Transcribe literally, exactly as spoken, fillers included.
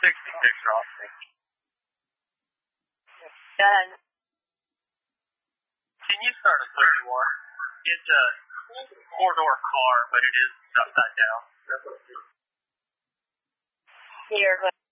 sixty-six, Rossi. Done. Can you start a thirty-one? It's a four-door car, but it is upside down. Here,